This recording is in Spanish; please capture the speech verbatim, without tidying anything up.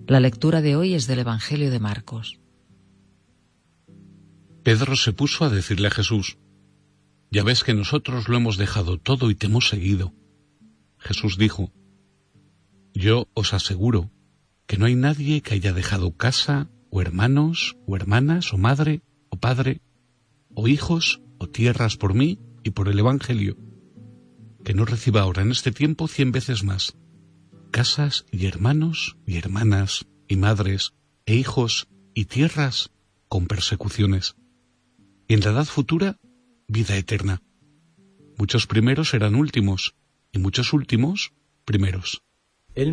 La lectura de hoy es del Evangelio de Marcos. Pedro se puso a decirle a Jesús: «Ya ves que nosotros lo hemos dejado todo y te hemos seguido». Jesús dijo: «Yo os aseguro que no hay nadie que haya dejado casa, o hermanos, o hermanas, o madre, o padre, o hijos, o tierras por mí y por el Evangelio, que no reciba ahora en este tiempo cien veces más, casas y hermanos y hermanas y madres e hijos y tierras con persecuciones, y en la edad futura vida eterna. Muchos primeros serán últimos y muchos últimos primeros».